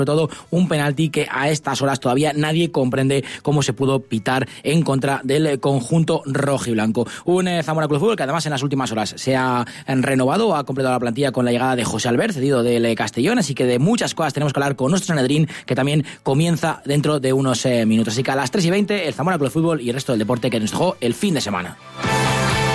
todo un penalti que a estas horas todavía nadie comprende cómo se pudo pitar en contra del conjunto rojiblanco. Un Zamora Club de Fútbol que además en las últimas horas se ha renovado, ha completado la plantilla con la llegada de José Albert, cedido del Castellón, así que de muchas cosas tenemos que hablar con nuestro Sanedrín, que también comienza dentro de unos minutos. Así que a las 3:20 el Zamora Club de Fútbol y el resto del deporte que nos dejó el fin de semana.